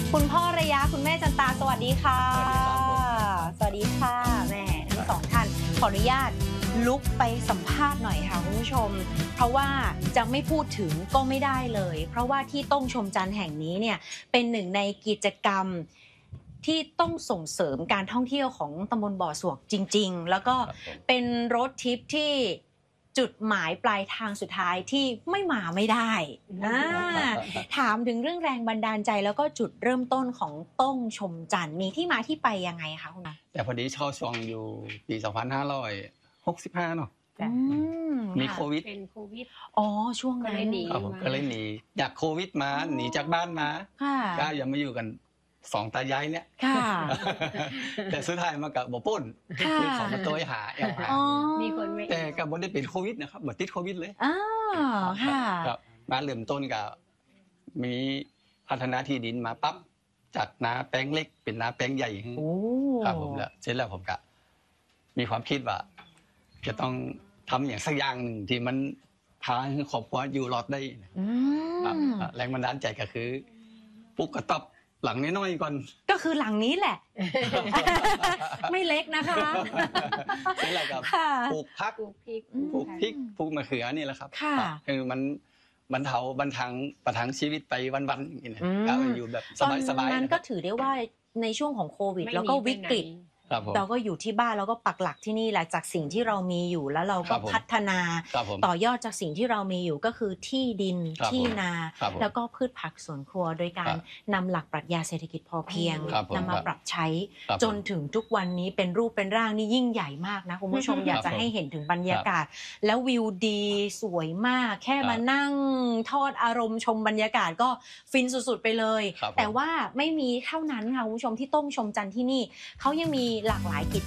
คุณพ่อระยะคุณแม่จันตาสวัสดีค่ะสวัสดีค่ะแม่ทั้งสองท่านขออนุญาตลุกไปสัมภาษณ์หน่อยค่ะคุณผู้ชมเพราะว่าจะไม่พูดถึงก็ไม่ได้เลยเพราะว่าที่ต้องชมจันทร์แห่งนี้เนี่ยเป็นหนึ่งในกิจกรรมที่ต้องส่งเสริมการท่องเที่ยวของตำบลบ่อสวกจริงๆแล้วก็เป็นรถทริปที่จุดหมายปลายทางสุดท้ายที่ไม่มาไม่ได้ถามถึงเรื่องแรงบันดาลใจแล้วก็จุดเริ่มต้นของต้องชมจันทร์มีที่มาที่ไปยังไงคะคุณแต่พอดีช่อช่วงอยู่ปี2565เนาะมีโควิดเป็นโควิดอ๋อช่วงนั้นครับผมก็เลยหนีจากโควิดมาหนีจากบ้านมาก็ยังมาอยู่กันสองตายายเนี่ยแต่สุดท้ายมากับบ่ป่นคือของมาตัวหาแอลหามีคนไม่แต่กับบนได้เป็นโควิดนะครับบ่ติดโควิดเลยครับมาเริ่มต้นกับมีพัฒนาที่ดินมาปั๊บจากนาแปลงเล็กเป็นนาแปลงใหญ่ครับผมแล้วเสร็จแล้วผมก็มีความคิดว่าจะต้องทำอย่างสักอย่างหนึ่งที่มันพาให้ครอบครัวอยู่รอดได้แรงบันดาลใจก็คือปลูกกระต๊อบหลังน้อยๆก่อนก็คือหลังนี้แหละไม่เล็กนะคะเสร็จแล้วก็ปลูกผักปลูกพริกปลูกมะเขือนี่แหละครับคือมันบรรเทาประทังชีวิตไปวันๆอย่างนี้นะก็อยู่แบบสบายๆนั้นก็ถือได้ว่าในช่วงของโควิดแล้วก็วิกฤตเราก็อยู่ที่บ้านเราก็ปักหลักที่นี่แหละจากสิ่งที่เรามีอยู่แล้วเราก็พัฒนาต่อยอดจากสิ่งที่เรามีอยู่ก็คือที่ดินที่นาแล้วก็พืชผักสวนครัวโดยการนำหลักปรัชญาเศรษฐกิจพอเพียงนำมาปรับใช้จนถึงทุกวันนี้เป็นรูปเป็นร่างนี่ยิ่งใหญ่มากนะคุณผู้ชมอยากจะให้เห็นถึงบรรยากาศแล้ววิวดีสวยมากแค่มานั่งทอดอารมณ์ชมบรรยากาศก็ฟินสุดๆไปเลยแต่ว่าไม่มีเท่านั้นค่ะคุณผู้ชมที่ต้องชมจันทร์ที่นี่เขายังมีหลากหลายกิ